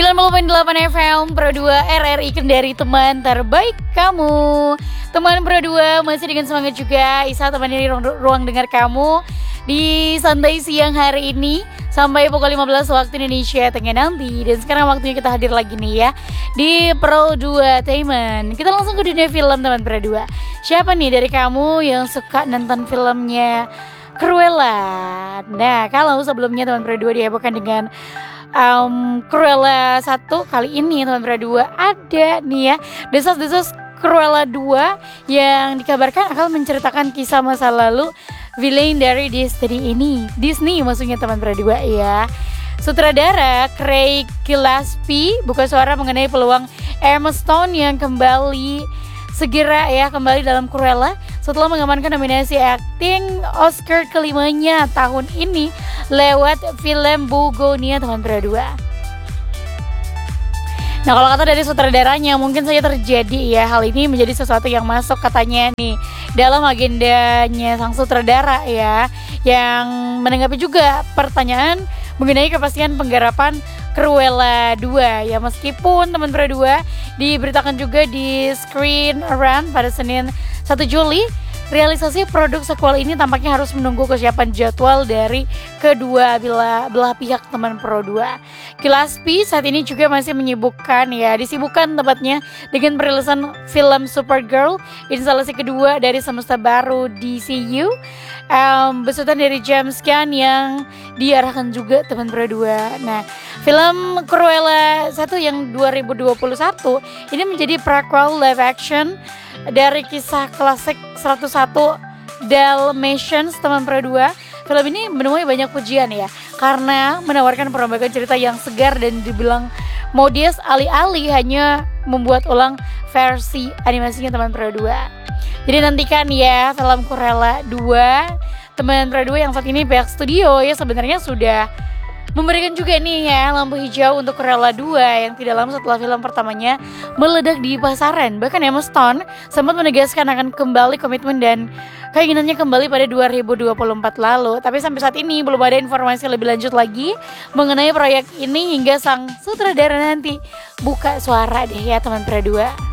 90.8 FM Pro 2 RRI Kendari, teman terbaik kamu. Teman Pro 2 masih dengan semangat juga. Isa temani ruang dengar kamu di santai siang hari ini sampai pukul 15 waktu Indonesia Tengah nanti. Dan sekarang waktunya kita hadir lagi nih ya di Pro 2 Tainment. Kita langsung ke dunia film teman Pro 2. Siapa nih dari kamu yang suka nonton filmnya Cruella? Nah, kalau sebelumnya teman Pro 2 dihebohkan dengan Cruella 1, kali ini teman Pro 2 ada nih ya desas-desus Cruella 2 yang dikabarkan akan menceritakan kisah masa lalu villain dari Disney maksudnya teman Pro 2 ya. Sutradara Craig Gillespie buka suara mengenai peluang Emma Stone yang segera kembali dalam Cruella setelah mengamankan nominasi akting Oscar kelimanya tahun ini lewat film Bugonia teman Pro 2. Nah, kalau kata dari sutradaranya mungkin saja terjadi ya hal ini menjadi sesuatu yang masuk katanya nih dalam agendanya sang sutradara ya, yang menanggapi juga pertanyaan mengenai kepastian penggarapan Cruella 2 ya, meskipun teman Pro 2 diberitakan juga di Screen Run pada Senin 1 Juli realisasi produk sequel ini tampaknya harus menunggu kesiapan jadwal dari kedua belah pihak teman Pro 2. Gillespie saat ini juga masih disibukkan tepatnya dengan perilisan film Supergirl, instalasi kedua dari semesta baru DCU, besutan dari James Gunn yang diarahkan juga teman Pro 2. Nah, film Cruella 1 yang 2021 ini menjadi prequel live action dari kisah klasik 101 Dalmatians teman Pro 2. Film ini menemui banyak pujian ya karena menawarkan perombakan cerita yang segar dan dibilang modis, alih-alih hanya membuat ulang versi animasinya teman Pro 2. Jadi nantikan ya film Cruella 2 teman Pro 2 yang saat ini pihak studio ya sebenarnya sudah memberikan juga nih ya lampu hijau untuk Cruella 2 yang tidak lama setelah film pertamanya meledak di pasaran. Bahkan Emma Stone sempat menegaskan akan kembali komitmen dan keinginannya kembali pada 2024 lalu. Tapi sampai saat ini belum ada informasi lebih lanjut lagi mengenai proyek ini hingga sang sutradara nanti buka suara deh ya teman Pro 2.